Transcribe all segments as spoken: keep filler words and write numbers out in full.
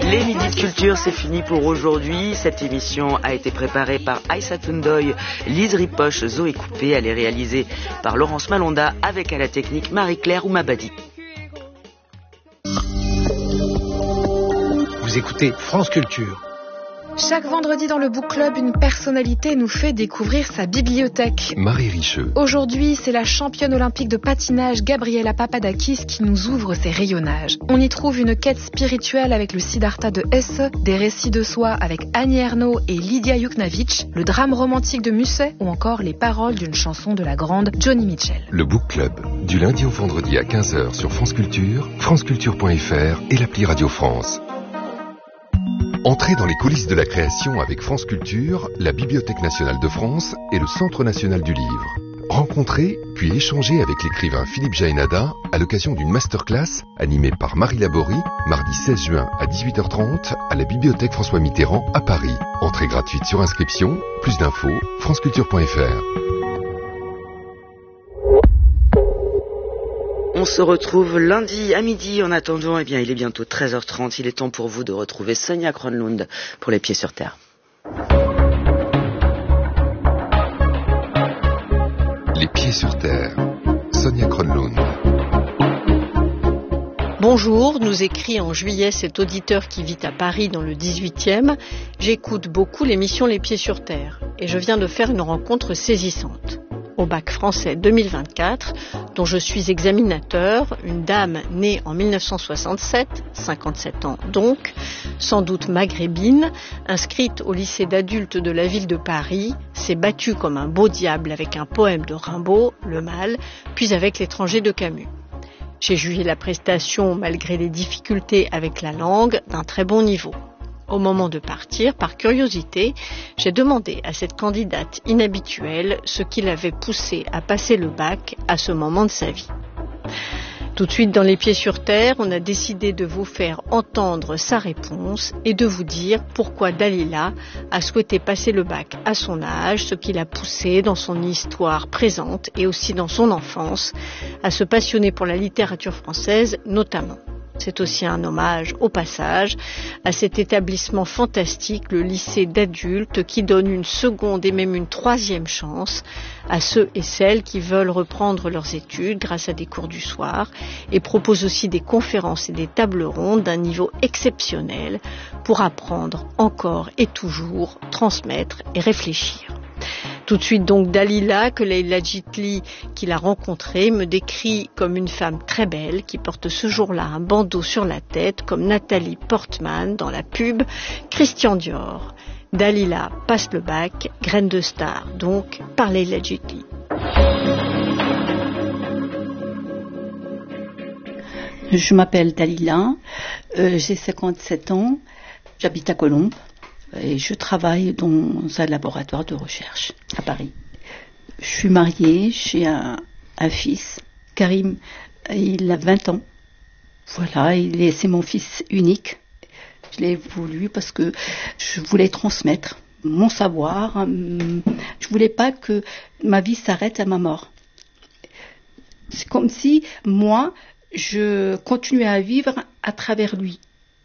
Les Midis de Culture, c'est fini pour aujourd'hui. Cette émission a été préparée par Aïssa Toundoy, Lise Ripoche, Zoé Coupé. Elle est réalisée par Laurence Malonda avec à la technique Marie-Claire Oumabadi. Vous écoutez France Culture. Chaque vendredi dans le Book Club, une personnalité nous fait découvrir sa bibliothèque. Marie Richeux. Aujourd'hui, c'est la championne olympique de patinage Gabriela Papadakis qui nous ouvre ses rayonnages. On y trouve une quête spirituelle avec le Siddhartha de Hesse, des récits de soi avec Annie Ernaux et Lydia Yuknavitch, le drame romantique de Musset ou encore les paroles d'une chanson de la grande Joni Mitchell. Le Book Club, du lundi au vendredi à quinze heures sur France Culture, franceculture point f r et l'appli Radio France. Entrez dans les coulisses de la création avec France Culture, la Bibliothèque nationale de France et le Centre national du livre. Rencontrez, puis échangez avec l'écrivain Philippe Jaénada à l'occasion d'une masterclass animée par Marie Laborie, mardi seize juin à dix-huit heures trente à la Bibliothèque François Mitterrand à Paris. Entrée gratuite sur inscription, plus d'infos, franceculture point f r. On se retrouve lundi à midi. En attendant, eh bien, il est bientôt treize heures trente. Il est temps pour vous de retrouver Sonia Kronlund pour Les Pieds sur Terre. Les Pieds sur Terre. Sonia Kronlund. Bonjour, nous écrit en juillet cet auditeur qui vit à Paris dans le dix-huitième. J'écoute beaucoup l'émission Les Pieds sur Terre et je viens de faire une rencontre saisissante. Au bac français deux mille vingt-quatre, dont je suis examinateur, une dame née en mille neuf cent soixante-sept, cinquante-sept ans donc, sans doute maghrébine, inscrite au lycée d'adultes de la ville de Paris, s'est battue comme un beau diable avec un poème de Rimbaud, Le Mal, puis avec L'étranger de Camus. J'ai jugé la prestation, malgré les difficultés avec la langue, d'un très bon niveau. Au moment de partir, par curiosité, j'ai demandé à cette candidate inhabituelle ce qui l'avait poussée à passer le bac à ce moment de sa vie. Tout de suite dans Les Pieds sur Terre, on a décidé de vous faire entendre sa réponse et de vous dire pourquoi Dalila a souhaité passer le bac à son âge, ce qui l'a poussée dans son histoire présente et aussi dans son enfance à se passionner pour la littérature française notamment. C'est aussi un hommage, au passage, à cet établissement fantastique, le lycée d'adultes, qui donne une seconde et même une troisième chance à ceux et celles qui veulent reprendre leurs études grâce à des cours du soir et propose aussi des conférences et des tables rondes d'un niveau exceptionnel pour apprendre encore et toujours, transmettre et réfléchir. Tout de suite donc Dalila, que Leila Jitli, qui l'a rencontrée, me décrit comme une femme très belle qui porte ce jour-là un bandeau sur la tête comme Nathalie Portman dans la pub Christian Dior. Dalila passe le bac, graine de star donc, par Leila Jitli. Je m'appelle Dalila, euh, j'ai cinquante-sept ans, j'habite à Colombes. Et je travaille dans un laboratoire de recherche à Paris. Je suis mariée, j'ai un, un fils, Karim, il a vingt ans. Voilà, il est, c'est mon fils unique. Je l'ai voulu parce que je voulais transmettre mon savoir. Je voulais pas que ma vie s'arrête à ma mort. C'est comme si moi, je continuais à vivre à travers lui.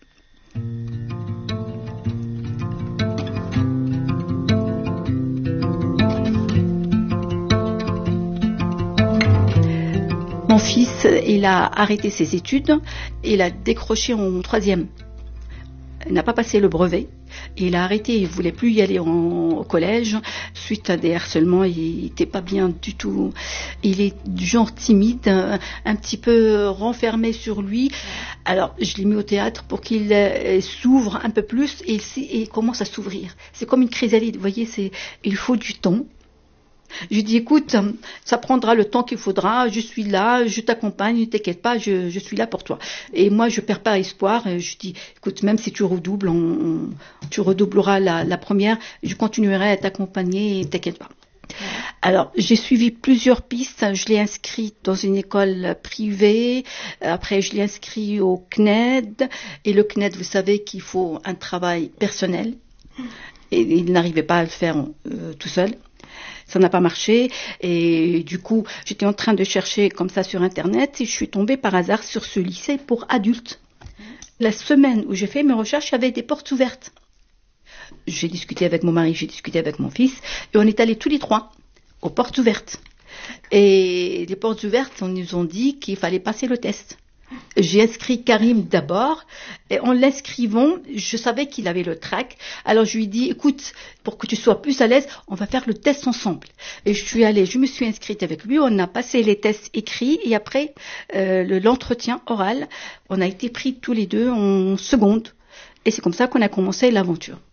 Mon fils, il a arrêté ses études, il a décroché en troisième. Il n'a pas passé le brevet. Il a arrêté, il ne voulait plus y aller en, au collège. Suite à des harcèlements, il n'était pas bien du tout. Il est du genre timide, un, un petit peu renfermé sur lui. Alors, je l'ai mis au théâtre pour qu'il euh, s'ouvre un peu plus et il, et il commence à s'ouvrir. C'est comme une chrysalide, vous voyez, c'est, il faut du temps. Je lui dis, écoute, ça prendra le temps qu'il faudra, je suis là, je t'accompagne, ne t'inquiète pas, je, je suis là pour toi. Et moi, je perds pas espoir, et je dis, écoute, même si tu redoubles, on, on, tu redoubleras la, la première, je continuerai à t'accompagner, et t'inquiète pas. Alors, j'ai suivi plusieurs pistes, je l'ai inscrit dans une école privée, après je l'ai inscrit au C N E D, et le C N E D, vous savez qu'il faut un travail personnel, et il n'arrivait pas à le faire euh, tout seul. Ça n'a pas marché et du coup, j'étais en train de chercher comme ça sur Internet et je suis tombée par hasard sur ce lycée pour adultes. La semaine où j'ai fait mes recherches, il y avait des portes ouvertes. J'ai discuté avec mon mari, j'ai discuté avec mon fils, et on est allés tous les trois aux portes ouvertes. Et les portes ouvertes, on nous ont dit qu'il fallait passer le test. J'ai inscrit Karim d'abord, et en l'inscrivant, je savais qu'il avait le trac. Alors je lui ai dit, écoute, pour que tu sois plus à l'aise, on va faire le test ensemble. Et je suis allée, je me suis inscrite avec lui, on a passé les tests écrits, et après euh, le, l'entretien oral, on a été pris tous les deux en seconde. Et c'est comme ça qu'on a commencé l'aventure.